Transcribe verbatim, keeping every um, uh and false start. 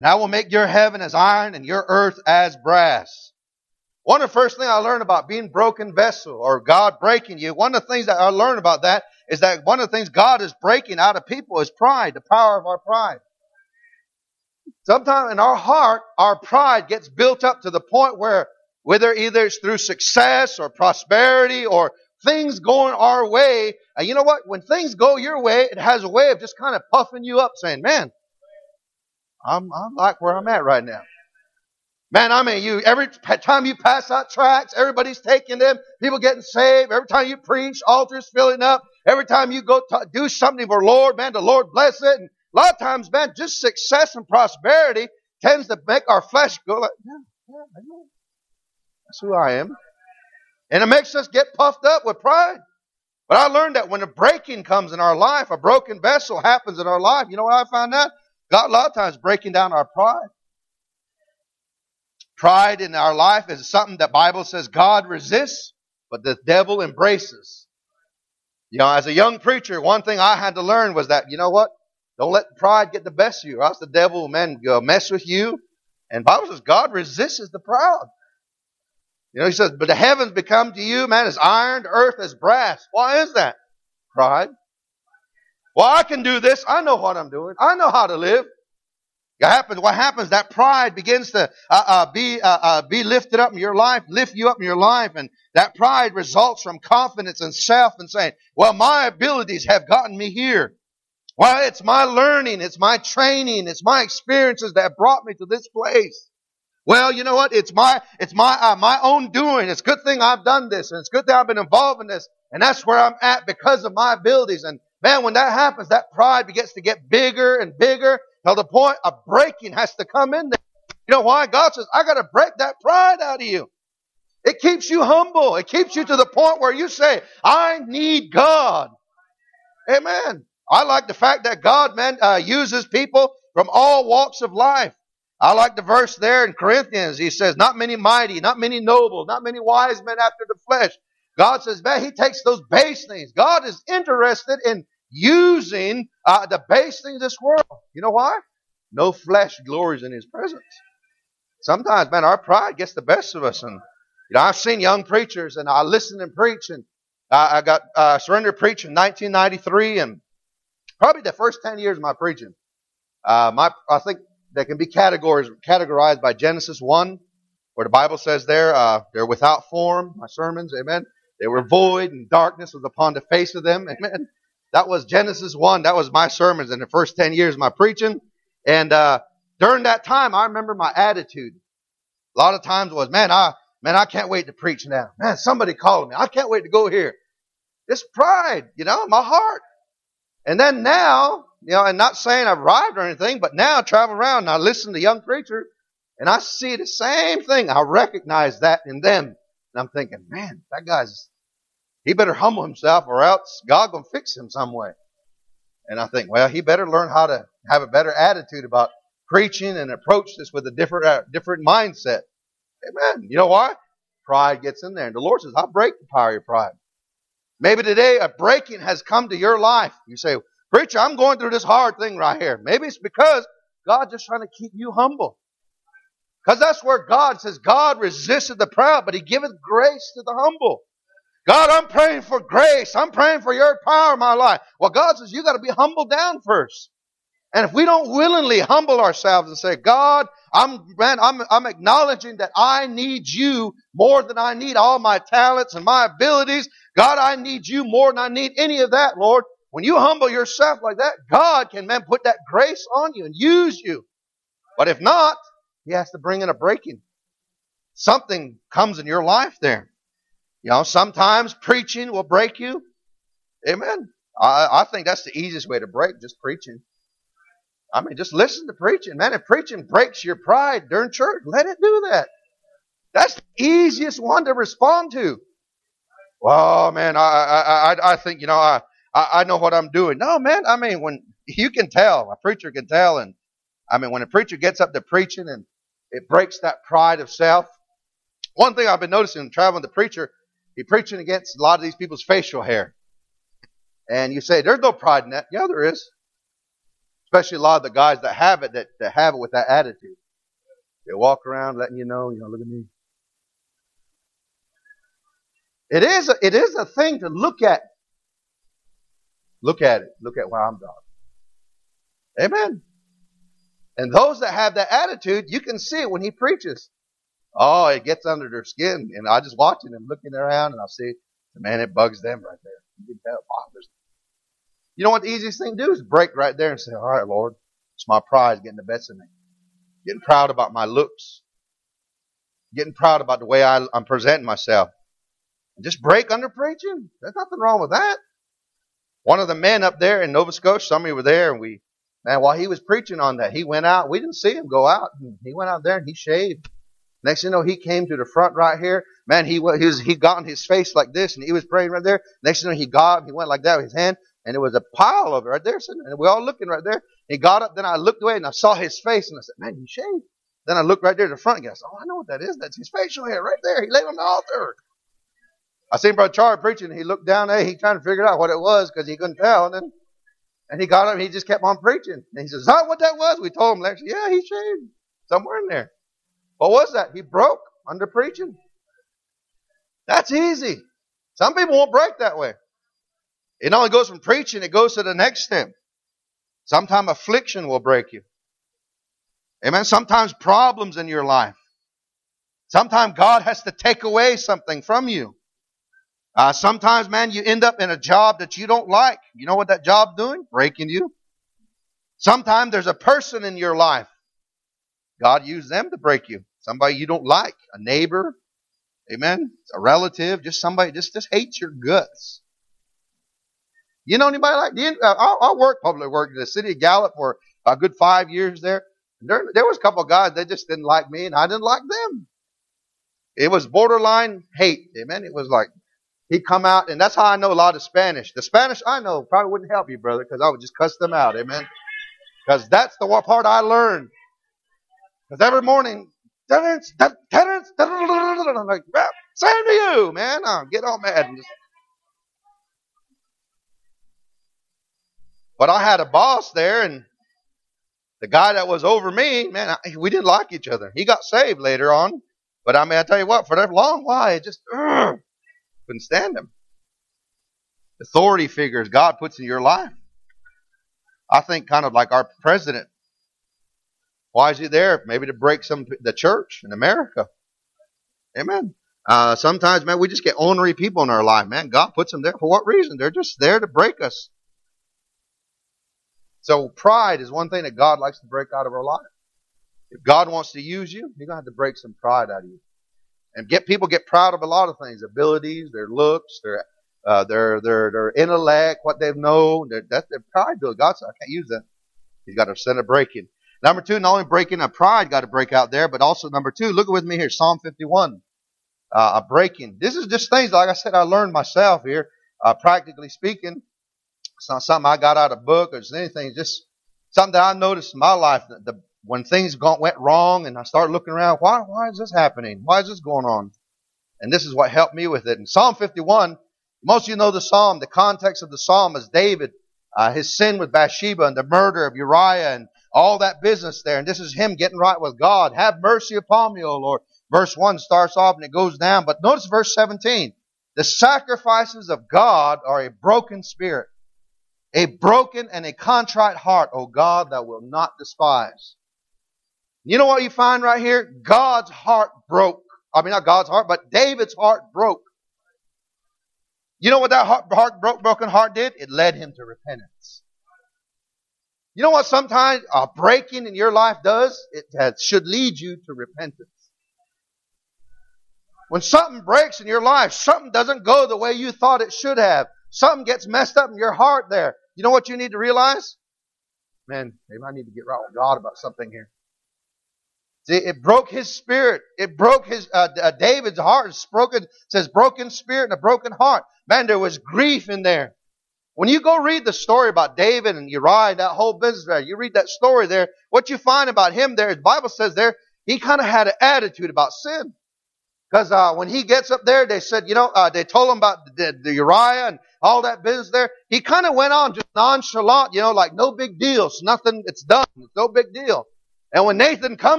And I will make your heaven as iron and your earth as brass. One of the first things I learned about being broken vessel or God breaking you, one of the things that I learned about that is that one of the things God is breaking out of people is pride, the power of our pride. Sometimes in our heart, our pride gets built up to the point where whether either it's through success or prosperity or things going our way, and you know what? When things go your way, it has a way of just kind of puffing you up, saying, man, I'm, I'm like where I'm at right now. Man, I mean, you every time you pass out tracts, everybody's taking them, people getting saved. Every time you preach, altars filling up. Every time you go to do something for the Lord, man, the Lord bless it. And a lot of times, man, just success and prosperity tends to make our flesh go like, yeah, yeah, I know. That's who I am. And it makes us get puffed up with pride. But I learned that when a breaking comes in our life, a broken vessel happens in our life. You know what I found out? God a lot of times breaking down our pride. Pride in our life is something that the Bible says God resists, but the devil embraces. You know, as a young preacher, one thing I had to learn was that, you know what? Don't let pride get the best of you, or else the devil will, man, go mess with you. And the Bible says God resists the proud. You know, he says, but the heavens become to you, man, as iron, the earth as brass. Why is that? Pride. Well, I can do this. I know what I'm doing. I know how to live. What happens? What happens? That pride begins to uh, uh, be uh, uh, be lifted up in your life, lift you up in your life, and that pride results from confidence in self and saying, "Well, my abilities have gotten me here. Well, it's my learning, it's my training, it's my experiences that have brought me to this place. Well, you know what? It's my it's my uh, my own doing. It's a good thing I've done this, and it's a good thing I've been involved in this, and that's where I'm at because of my abilities." And man, when that happens, that pride begins to get bigger and bigger. Till the point of breaking has to come in there. You know why? God says, I got to break that pride out of you. It keeps you humble. It keeps you to the point where you say, I need God. Amen. I like the fact that God, man, uh, uses people from all walks of life. I like the verse there in Corinthians. He says, not many mighty, not many noble, not many wise men after the flesh. God says, man, He takes those base things. God is interested in using uh, the base things of this world. You know why? No flesh glories in His presence. Sometimes, man, our pride gets the best of us. And you know, I've seen young preachers, and I listen and preach. And uh, I got uh, surrendered preach in nineteen ninety-three, and probably the first ten years of my preaching. Uh, my I think they can be categories categorized by Genesis one, where the Bible says there uh, they're without form. My sermons, amen. They were void, and darkness was upon the face of them, amen. That was Genesis one. That was my sermons in the first ten years of my preaching. And uh, during that time, I remember my attitude. A lot of times was, man, I man, I can't wait to preach now. Man, somebody calling me. I can't wait to go here. This pride, you know, in my heart. And then now, you know, and not saying I've arrived or anything, but now I travel around and I listen to young preachers, and I see the same thing. I recognize that in them. And I'm thinking, man, that guy's he better humble himself or else God gonna fix him some way. And I think, well, he better learn how to have a better attitude about preaching and approach this with a different uh, different mindset. Amen. You know why? Pride gets in there. And the Lord says, I'll break the power of your pride. Maybe today a breaking has come to your life. You say, preacher, I'm going through this hard thing right here. Maybe it's because God's just trying to keep you humble. Because that's where God says, God resisted the proud, but He giveth grace to the humble. God, I'm praying for grace. I'm praying for your power in my life. Well, God says you got to be humbled down first. And if we don't willingly humble ourselves and say, God, I'm, man, I'm, I'm acknowledging that I need you more than I need all my talents and my abilities. God, I need you more than I need any of that, Lord. When you humble yourself like that, God can, man, put that grace on you and use you. But if not, He has to bring in a breaking. Something comes in your life there. You know, sometimes preaching will break you. Amen. I, I think that's the easiest way to break, just preaching. I mean, just listen to preaching. Man, if preaching breaks your pride during church, let it do that. That's the easiest one to respond to. Well, man, I I I, I think, you know, I, I know what I'm doing. No, man, I mean, when you can tell, a preacher can tell. And I mean, when a preacher gets up to preaching and it breaks that pride of self. One thing I've been noticing traveling the preacher, he's preaching against a lot of these people's facial hair. And you say, there's no pride in that. Yeah, there is. Especially a lot of the guys that have it, that, that have it with that attitude. They walk around letting you know, you know, look at me. It is a, it is a thing to look at. Look at it. Look at why I'm God. Amen. And those that have that attitude, you can see it when he preaches. Oh, it gets under their skin. And I just watching them, looking around, and I see, man, it bugs them right there. You can tell it bothers them. You know what the easiest thing to do is break right there and say, all right, Lord, it's my pride getting the best of me. Getting proud about my looks. Getting proud about the way I, I'm presenting myself. And just break under preaching. There's nothing wrong with that. One of the men up there in Nova Scotia, some of you were there, and we, man, while he was preaching on that, he went out. We didn't see him go out. He went out there and he shaved. Next thing you know, he came to the front right here. Man, he was, he was, he got on his face like this, and he was praying right there. Next thing you know, he got, he went like that with his hand, and there was a pile of it right there, sitting, and we all looking right there. He got up, then I looked away, and I saw his face, and I said, man, he shaved. Then I looked right there to the front again. I said, oh, I know what that is. That's his facial hair right there. He laid on the altar. I seen Brother Charlie preaching, and he looked down there. He trying to figure out what it was because he couldn't tell. And then, and he got up, and he just kept on preaching. And he says, is that what that was? We told him, actually, yeah, he shaved somewhere in there. What was that? He broke under preaching. That's easy. Some people won't break that way. It only goes from preaching, it goes to the next step. Sometimes affliction will break you. Amen. Sometimes problems in your life. Sometimes God has to take away something from you. Uh, sometimes, man, you end up in a job that you don't like. You know what that job's doing? Breaking you. Sometimes there's a person in your life. God used them to break you. Somebody you don't like. A neighbor. Amen. A relative. Just somebody just, just hates your guts. You know anybody like that? I, I worked, public work in the city of Gallup for a good five years there. There, there was a couple of guys that just didn't like me, and I didn't like them. It was borderline hate. Amen. It was like, he'd come out, and that's how I know a lot of Spanish. The Spanish I know probably wouldn't help you, brother, because I would just cuss them out. Amen. Because that's the part I learned. Because every morning, Terrence, Terrence, I'm like, same to you, man. I'll get all mad. And just... But I had a boss there, and the guy that was over me, man, I, we didn't like each other. He got saved later on. But I mean, I tell you what, for that long while, it just uh, couldn't stand him. Authority figures God puts in your life. I think kind of like our president. Why is he there? Maybe to break some the church in America. Amen. Uh, sometimes, man, we just get ornery people in our life, man. God puts them there for what reason? They're just there to break us. So pride is one thing that God likes to break out of our life. If God wants to use you, He's going to have to break some pride out of you. And get people get proud of a lot of things. Abilities, their looks, their uh, their their their intellect, what they know. Their, that's their pride to it. God said, I can't use that. He's got to send a breaking. Number two, not only breaking of pride got to break out there, but also number two, look with me here, Psalm fifty-one. Uh, a breaking. This is just things, like I said, I learned myself here, uh, practically speaking. It's not something I got out of a book or just anything. It's just something that I noticed in my life. That the, when things gone, went wrong and I started looking around, why, why is this happening? Why is this going on? And this is what helped me with it. In Psalm fifty-one, most of you know the Psalm. The context of the Psalm is David, uh, his sin with Bathsheba and the murder of Uriah and all that business there. And this is him getting right with God. Have mercy upon me, O Lord. Verse one starts off and it goes down. But notice verse seventeen. The sacrifices of God are a broken spirit, a broken and a contrite heart, O God, that will not despise. You know what you find right here? God's heart broke. I mean, not God's heart, but David's heart broke. You know what that heart, heart broke, broken heart did? It led him to repentance. You know what sometimes a breaking in your life does? It has, should lead you to repentance. When something breaks in your life, something doesn't go the way you thought it should have. Something gets messed up in your heart there. You know what you need to realize? Man, maybe I need to get right with God about something here. See, it broke his spirit. It broke his uh, uh, David's heart. It's broken. It says broken spirit and a broken heart. Man, there was grief in there. When you go read the story about David and Uriah, that whole business there, you read that story there, what you find about him there, the Bible says there, he kind of had an attitude about sin. Because uh, when he gets up there, they said, you know, uh, they told him about the, the Uriah, and all that business there. He kind of went on just nonchalant, you know, like no big deal. It's nothing. It's done. It's no big deal. And when Nathan comes